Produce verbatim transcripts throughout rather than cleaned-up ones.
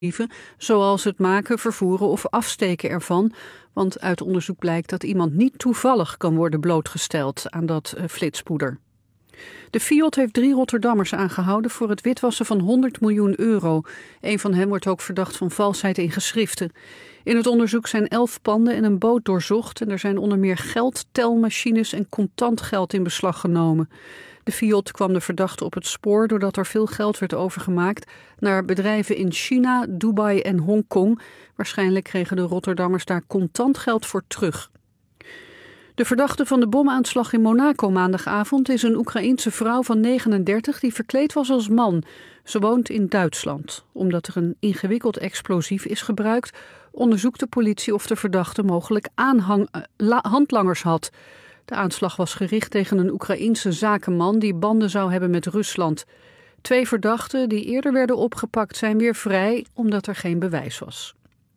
zoals het maken, vervoeren of afsteken ervan, want uit onderzoek blijkt dat iemand niet toevallig kan worden blootgesteld aan dat uh, flitspoeder. De Fiat heeft drie Rotterdammers aangehouden voor het witwassen van honderd miljoen euro. Een van hen wordt ook verdacht van valsheid in geschriften. In het onderzoek zijn elf panden en een boot doorzocht en er zijn onder meer geld, telmachines en contant geld in beslag genomen. De Fiat kwam de verdachte op het spoor doordat er veel geld werd overgemaakt naar bedrijven in China, Dubai en Hongkong. Waarschijnlijk kregen de Rotterdammers daar contant geld voor terug. De verdachte van de bomaanslag in Monaco maandagavond is een Oekraïense vrouw van negenendertig die verkleed was als man. Ze woont in Duitsland. Omdat er een ingewikkeld explosief is gebruikt, onderzoekt de politie of de verdachte mogelijk aanhang, la, handlangers had. De aanslag was gericht tegen een Oekraïense zakenman die banden zou hebben met Rusland. Twee verdachten die eerder werden opgepakt zijn weer vrij omdat er geen bewijs was.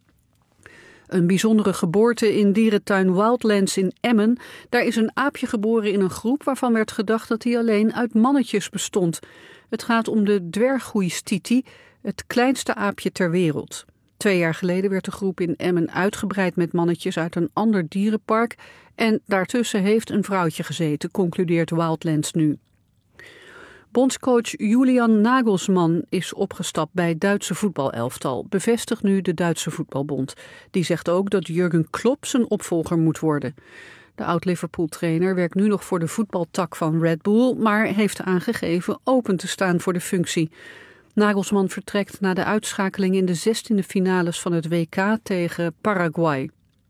Een bijzondere geboorte in dierentuin Wildlands in Emmen. Daar is een aapje geboren in een groep waarvan werd gedacht dat hij alleen uit mannetjes bestond. Het gaat om de dwerggoeistiti, het kleinste aapje ter wereld. Twee jaar geleden werd de groep in Emmen uitgebreid met mannetjes uit een ander dierenpark en daartussen heeft een vrouwtje gezeten, concludeert Wildlands nu. Bondscoach Julian Nagelsmann is opgestapt bij het Duitse voetbalelftal, bevestigt nu de Duitse voetbalbond. Die zegt ook dat Jurgen Klopp zijn opvolger moet worden. De oud-Liverpool-trainer werkt nu nog voor de voetbaltak van Red Bull, maar heeft aangegeven open te staan voor de functie. Nagelsmann vertrekt na de uitschakeling in de zestiende finales van het W K tegen Paraguay.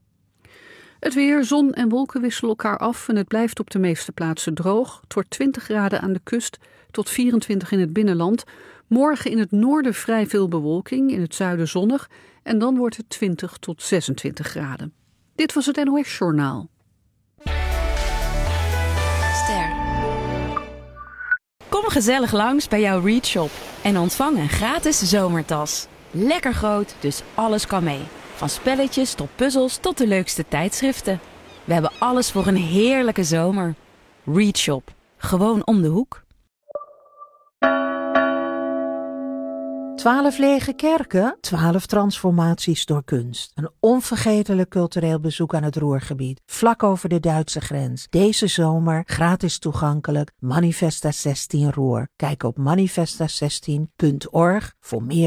Het weer, zon en wolken wisselen elkaar af en het blijft op de meeste plaatsen droog. Het wordt twintig graden aan de kust tot vierentwintig in het binnenland. Morgen in het noorden vrij veel bewolking, in het zuiden zonnig. En dan wordt het twintig tot zesentwintig graden. Dit was het N O S Journaal. Ster. Kom gezellig langs bij jouw Read Shop en ontvang een gratis zomertas. Lekker groot, dus alles kan mee. Van spelletjes tot puzzels tot de leukste tijdschriften. We hebben alles voor een heerlijke zomer. Read Shop. Gewoon om de hoek. Twaalf lege kerken, twaalf transformaties door kunst. Een onvergetelijk cultureel bezoek aan het Ruhrgebied, vlak over de Duitse grens. Deze zomer gratis toegankelijk, Manifesta zestien Ruhr. Kijk op manifesta zestien punt org voor meer